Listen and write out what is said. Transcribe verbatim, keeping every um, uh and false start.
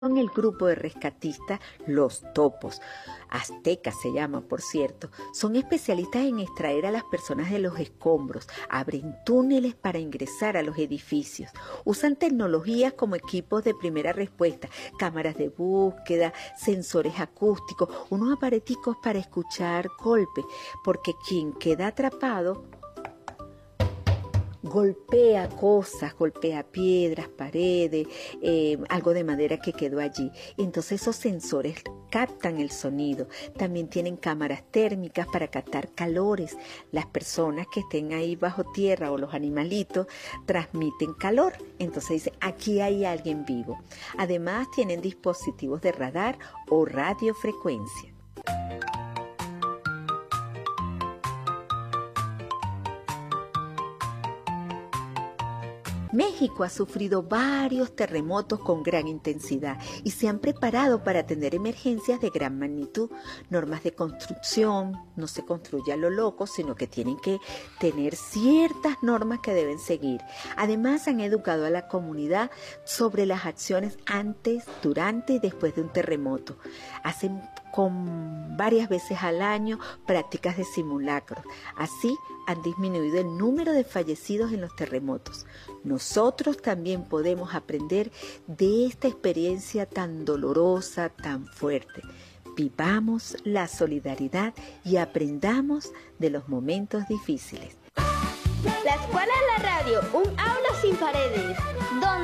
Son el grupo de rescatistas Los Topos, aztecas se llaman, por cierto. Son especialistas en extraer a las personas de los escombros, abren túneles para ingresar a los edificios, usan tecnologías como equipos de primera respuesta, cámaras de búsqueda, sensores acústicos, unos aparaticos para escuchar golpes, porque quien queda atrapado golpea cosas, golpea piedras, paredes, eh, algo de madera que quedó allí. Entonces esos sensores captan el sonido. También tienen cámaras térmicas para captar calores. Las personas que estén ahí bajo tierra o los animalitos transmiten calor. Entonces dicen, aquí hay alguien vivo. Además tienen dispositivos de radar o radiofrecuencia. México ha sufrido varios terremotos con gran intensidad y se han preparado para atender emergencias de gran magnitud. Normas de construcción, no se construye a lo loco, sino que tienen que tener ciertas normas que deben seguir. Además, han educado a la comunidad sobre las acciones antes, durante y después de un terremoto. Hacen con varias veces al año prácticas de simulacros. Así han disminuido el número de fallecidos en los terremotos. Nosotros también podemos aprender de esta experiencia tan dolorosa, tan fuerte. Vivamos la solidaridad y aprendamos de los momentos difíciles. La escuela en la radio, un aula sin paredes. Donde